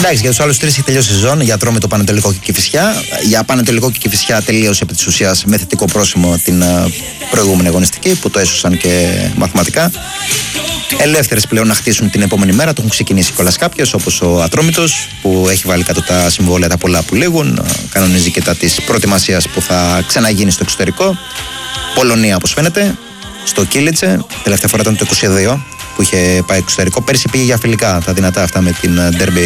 Εντάξει, για τους άλλους τρεις έχει τελειώσει η σεζόν. Για Ατρόμητο, Πανετολικό και Κηφισιά. Για Πανετολικό και Κηφισιά τελείωσε επί της ουσίας με θετικό πρόσημο την προηγούμενη αγωνιστική που το έσωσαν και μαθηματικά. Ελεύθερες πλέον να χτίσουν την επόμενη μέρα. Το έχουν ξεκινήσει κιόλας κάποιες, όπως ο Ατρόμητος που έχει βάλει κάτω τα συμβόλαια τα πολλά που λήγουν. Κανονίζει και τα της προετοιμασίας που θα ξαναγίνει στο εξωτερικό. Πολωνία, όπως φαίνεται, στο Κίλιτσε. Τελευταία φορά ήταν το 22 που είχε πάει εξωτερικό. Πέρσι πήγε για φιλικά τα δυνατά αυτά με την Derby